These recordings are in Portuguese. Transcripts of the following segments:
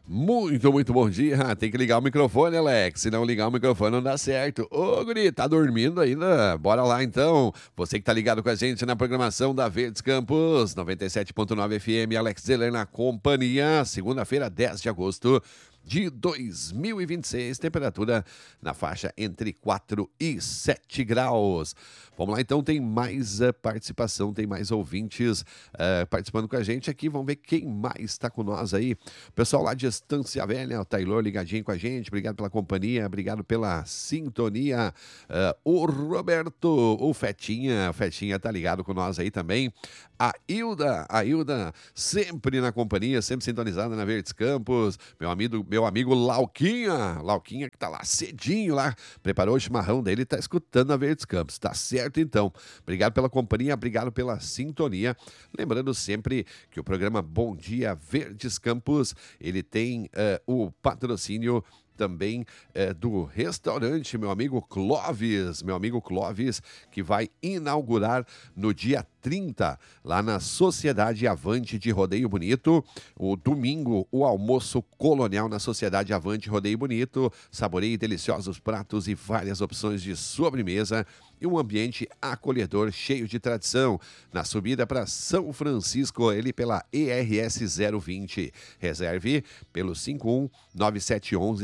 Muito bom dia. Tem que ligar o microfone, Alex. Se não ligar o microfone, não dá certo. Ô, guri, tá dormindo ainda? Bora lá, então. Você que tá ligado com a gente na programação da Verdes Campos, 97.9 FM, Alex Zeller na companhia. Segunda-feira, 10 de agosto de 2026. Temperatura na faixa entre 4 e 7 graus. Vamos lá, então. Tem mais participação, tem mais ouvintes participando com a gente aqui. Vamos ver quem mais está com nós aí. Pessoal lá de Estância Velha, o Taylor ligadinho com a gente, obrigado pela companhia, obrigado pela sintonia. O Roberto, o Fetinha tá ligado com nós aí também. A Hilda, sempre na companhia, sempre sintonizada na Verdes Campos. Meu amigo Lauquinha que tá lá cedinho lá, preparou o chimarrão dele e tá escutando a Verdes Campos. Tá certo então. Obrigado pela companhia, obrigado pela sintonia. Lembrando sempre que o programa Bom Dia Verdes Campos, ele tem o patrocínio também do restaurante, meu amigo Clóvis, que vai inaugurar no dia 30, lá na Sociedade Avante de Rodeio Bonito. O domingo, o almoço colonial na Sociedade Avante Rodeio Bonito. Saboreie deliciosos pratos e várias opções de sobremesa e um ambiente acolhedor, cheio de tradição. Na subida para São Francisco, ele pela ERS 020. Reserve pelo 51-9711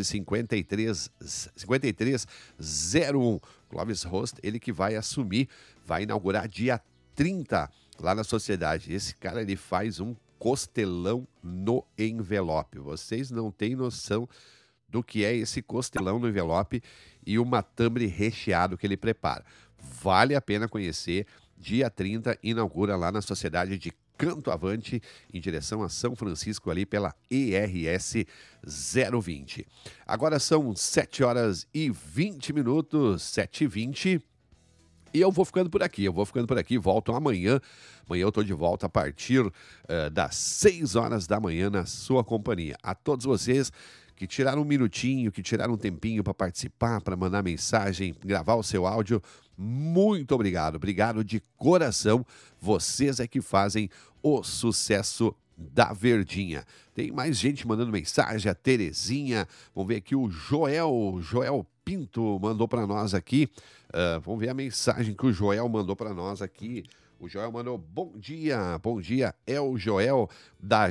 5301. Clóvis Rost, ele que vai assumir, vai inaugurar dia 30 lá na Sociedade. Esse cara, ele faz um costelão no envelope. Vocês não têm noção do que é esse costelão no envelope e o matambre recheado que ele prepara. Vale a pena conhecer. Dia 30, inaugura lá na Sociedade de Canto Avante, em direção a São Francisco, ali pela ERS 020. Agora são 7 horas e 20 minutos, 7h20. E eu vou ficando por aqui, volto amanhã. Amanhã eu estou de volta a partir das 6 horas da manhã na sua companhia. A todos vocês que tiraram um minutinho, que tiraram um tempinho para participar, para mandar mensagem, gravar o seu áudio, muito obrigado. Obrigado de coração. Vocês é que fazem o sucesso da Verdinha. Tem mais gente mandando mensagem, a Terezinha. Vamos ver aqui o Joel Pinto mandou para nós aqui. Vamos ver a mensagem que o Joel mandou para nós aqui. O Joel mandou bom dia, é o Joel da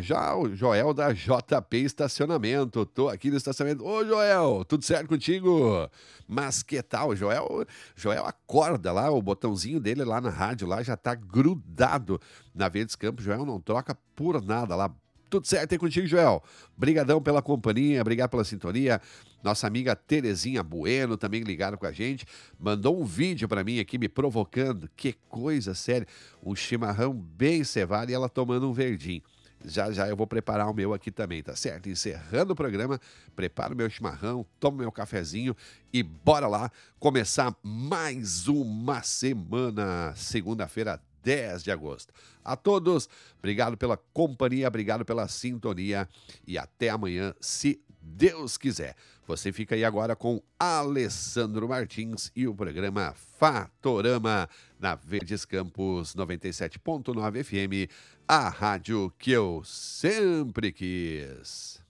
JP Estacionamento. Tô aqui no estacionamento. Ô Joel, tudo certo contigo? Mas que tal, Joel acorda lá, o botãozinho dele lá na rádio lá já tá grudado na Verdes Campos. Joel não troca por nada lá. Tudo certo aí contigo, Joel? Brigadão pela companhia, obrigado pela sintonia. Nossa amiga Terezinha Bueno também ligada com a gente. Mandou um vídeo pra mim aqui me provocando. Que coisa séria. Um chimarrão bem cevado e ela tomando um verdinho. Já eu vou preparar o meu aqui também, tá certo? Encerrando o programa, preparo o meu chimarrão, tomo meu cafezinho e bora lá começar mais uma semana. Segunda-feira, 10 de agosto. A todos, obrigado pela companhia, obrigado pela sintonia e até amanhã, se Deus quiser. Você fica aí agora com Alessandro Martins e o programa Fatorama na Verdes Campos 97.9 FM, a rádio que eu sempre quis.